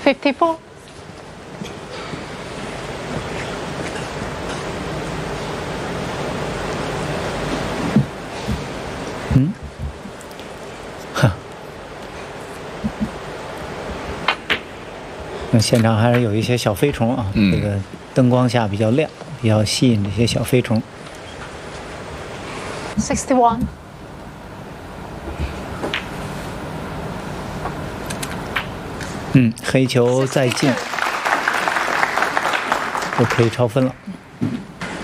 54. 那现场还是有一些小飞虫啊，这个灯光下比较亮，比较吸引这些小飞虫。 61. 黑球再进，就可以超分了。